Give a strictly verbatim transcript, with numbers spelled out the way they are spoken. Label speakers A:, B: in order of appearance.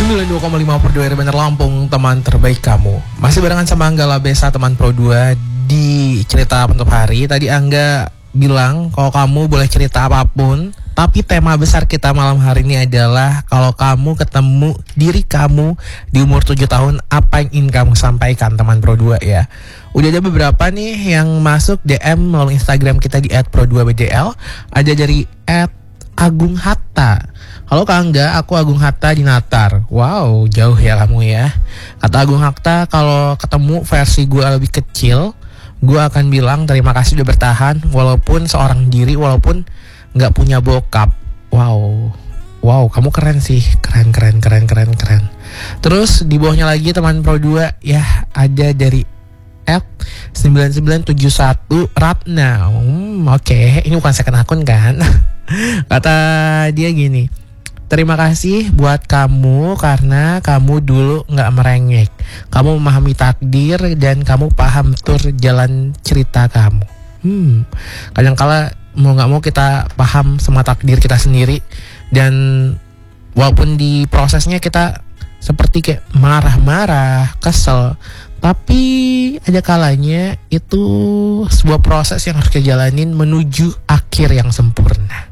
A: sembilan puluh dua koma lima per dua R Bener Lampung, teman terbaik kamu. Masih barengan sama Angga Labesa, teman Pro dua di cerita penutup hari. Tadi Angga bilang kalau kamu boleh cerita apapun, tapi tema besar kita malam hari ini adalah kalau kamu ketemu diri kamu di umur tujuh tahun, apa yang ingin kamu sampaikan, teman Pro dua ya. Udah ada beberapa nih yang masuk D M melalui Instagram kita di et pro dua b d l. Ada dari et Agung Hatta. Halo Kak Angga, aku Agung Hatta di Natar. Wow, jauh ya kamu ya. Kata Agung Hatta, kalau ketemu versi gue lebih kecil, gue akan bilang terima kasih udah bertahan walaupun seorang diri, walaupun gak punya bokap. Wow, wow, kamu keren sih. Keren, keren, keren, keren, keren. Terus di bawahnya lagi teman Pro dua ya, ada dari et sembilan sembilan tujuh satu Ratna. hmm, Oke, okay. Ini bukan second akun kan. Kata dia gini, terima kasih buat kamu karena kamu dulu gak merengek. Kamu memahami takdir dan kamu paham tur jalan cerita kamu. Hmm, kadang-kala mau gak mau kita paham sama takdir kita sendiri. Dan walaupun di prosesnya kita seperti kayak marah-marah, kesel, tapi ada kalanya itu sebuah proses yang harus kita jalanin menuju akhir yang sempurna.